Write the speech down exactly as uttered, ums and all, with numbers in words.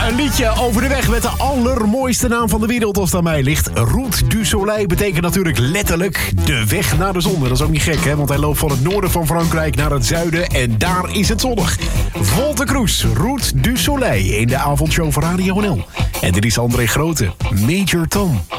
Een liedje over de weg met de allermooiste naam van de wereld als het aan mij ligt. Route du Soleil betekent natuurlijk letterlijk de weg naar de zon. Dat is ook niet gek, hè? Want hij loopt van het noorden van Frankrijk naar het zuiden en daar is het zonnig. Volte Cruise, Route du Soleil in de avondshow van Radio N L. En dit is André Grote, Major Tom.